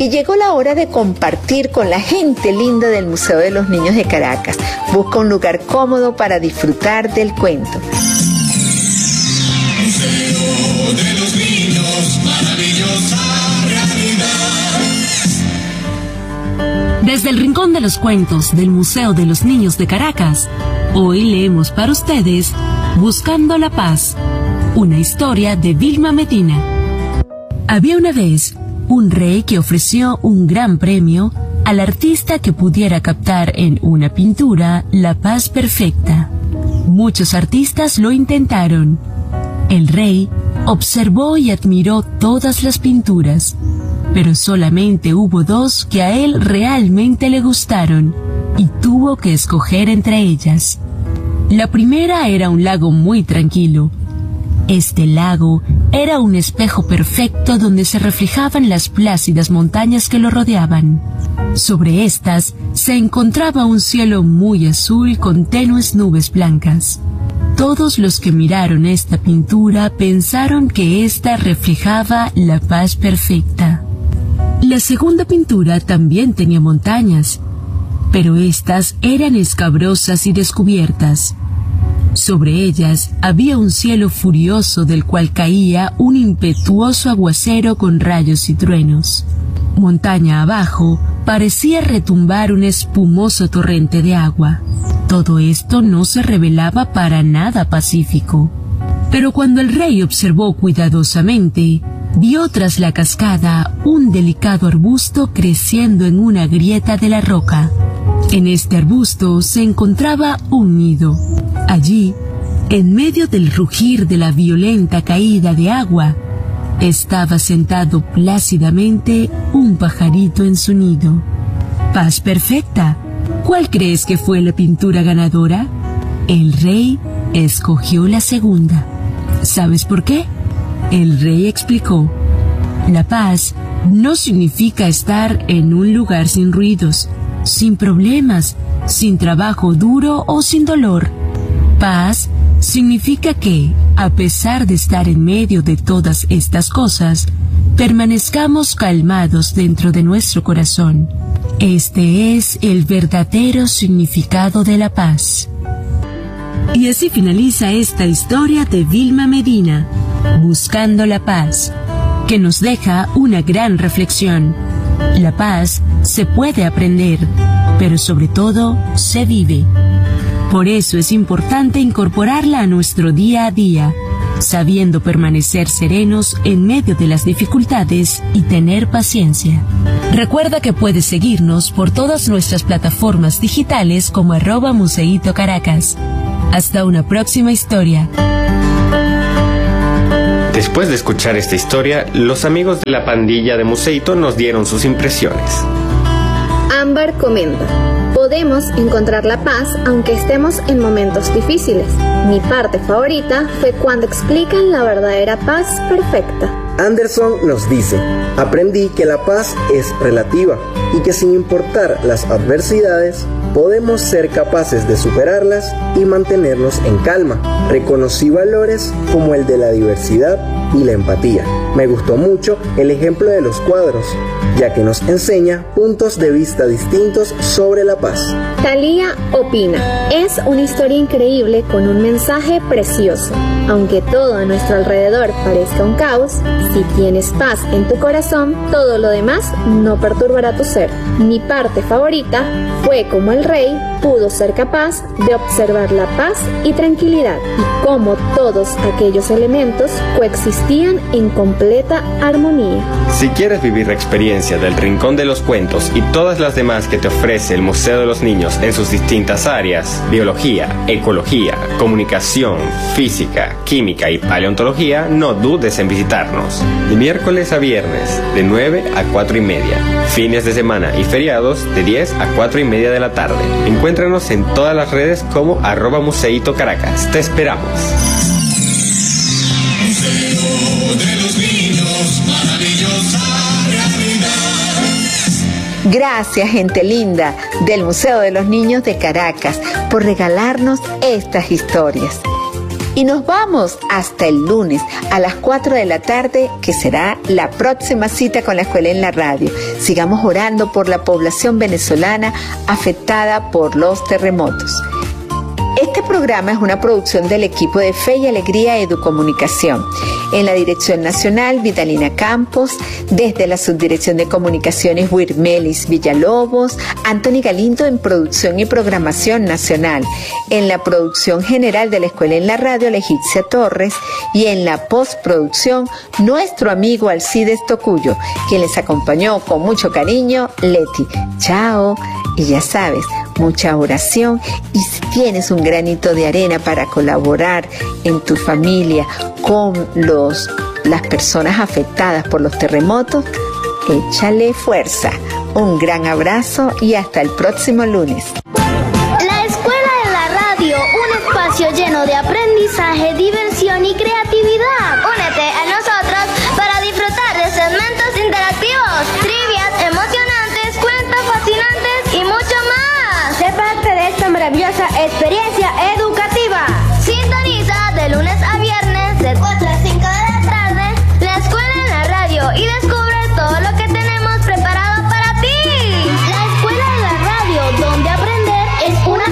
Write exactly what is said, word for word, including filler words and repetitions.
y llegó la hora de compartir con la gente linda del Museo de los Niños de Caracas. Busca un lugar cómodo para disfrutar del cuento. Museo de los Niños, maravillosa realidad. Desde el Rincón de los Cuentos del Museo de los Niños de Caracas, hoy leemos para ustedes Buscando la Paz, una historia de Vilma Medina. Había una vez un rey que ofreció un gran premio al artista que pudiera captar en una pintura la paz perfecta. Muchos artistas lo intentaron. El rey observó y admiró todas las pinturas, pero solamente hubo dos que a él realmente le gustaron y tuvo que escoger entre ellas. La primera era un lago muy tranquilo. Este lago era un espejo perfecto donde se reflejaban las plácidas montañas que lo rodeaban. Sobre estas se encontraba un cielo muy azul con tenues nubes blancas. Todos los que miraron esta pintura pensaron que ésta reflejaba la paz perfecta. La segunda pintura también tenía montañas, pero estas eran escabrosas y descubiertas. Sobre ellas había un cielo furioso del cual caía un impetuoso aguacero con rayos y truenos. Montaña abajo parecía retumbar un espumoso torrente de agua. Todo esto no se revelaba para nada pacífico. Pero cuando el rey observó cuidadosamente, vio tras la cascada un delicado arbusto creciendo en una grieta de la roca. En este arbusto se encontraba un nido. Allí, en medio del rugir de la violenta caída de agua, estaba sentado plácidamente un pajarito en su nido. Paz perfecta. ¿Cuál crees que fue la pintura ganadora? El rey escogió la segunda. ¿Sabes por qué? El rey explicó: la paz no significa estar en un lugar sin ruidos, sin problemas, sin trabajo duro o sin dolor. Paz significa que, a pesar de estar en medio de todas estas cosas, permanezcamos calmados dentro de nuestro corazón. Este es el verdadero significado de la paz. Y así finaliza esta historia de Vilma Medina, Buscando la Paz, que nos deja una gran reflexión. La paz se puede aprender, pero sobre todo se vive. Por eso es importante incorporarla a nuestro día a día, sabiendo permanecer serenos en medio de las dificultades y tener paciencia. Recuerda que puedes seguirnos por todas nuestras plataformas digitales como arroba Museito Caracas. Hasta una próxima historia. Después de escuchar esta historia, los amigos de la pandilla de Museito nos dieron sus impresiones. Ámbar comenta: podemos encontrar la paz aunque estemos en momentos difíciles. Mi parte favorita fue cuando explican la verdadera paz perfecta. Anderson nos dice: aprendí que la paz es relativa y que sin importar las adversidades, podemos ser capaces de superarlas y mantenernos en calma. Reconocí valores como el de la diversidad y la empatía. Me gustó mucho el ejemplo de los cuadros, ya que nos enseña puntos de vista distintos sobre la paz. Talía opina: es una historia increíble con un mensaje precioso. Aunque todo a nuestro alrededor parezca un caos, si tienes paz en tu corazón, todo lo demás no perturbará tu ser. Mi parte favorita fue cómo el rey pudo ser capaz de observar la paz y tranquilidad y cómo todos aquellos elementos coexistían en completa armonía. Si quieres vivir la experiencia del Rincón de los Cuentos y todas las demás que te ofrece el Museo de los Niños en sus distintas áreas, biología, ecología, comunicación, física, química y paleontología, no dudes en visitarnos. De miércoles a viernes, de nueve a cuatro y media. Fines de semana y feriados, de diez a cuatro y media de la tarde. Encuéntranos en todas las redes como arroba Museito Caracas. Te esperamos. Museo de los Niños, maravillosa realidad. Gracias, gente linda del Museo de los Niños de Caracas, por regalarnos estas historias. Y nos vamos hasta el lunes a las cuatro de la tarde, que será la próxima cita con la Escuela en la Radio. Sigamos orando por la población venezolana afectada por los terremotos. Este programa es una producción del equipo de Fe y Alegría Educomunicación. En la dirección nacional, Vitalina Campos. Desde la subdirección de comunicaciones, Wirmelis Villalobos. Anthony Galindo en producción y programación nacional. En la producción general de la Escuela en la Radio, Leticia Torres. Y en la postproducción, nuestro amigo Alcides Tocuyo, quien les acompañó con mucho cariño, Leti. Chao. Y ya sabes, mucha oración, y si tienes un granito de arena para colaborar en tu familia con los, las personas afectadas por los terremotos, échale fuerza. Un gran abrazo y hasta el próximo lunes. La Escuela de la Radio, un espacio lleno de aprendizaje, diversión y creatividad. Únete a nosotros para disfrutar de segmentos interactivos, trivias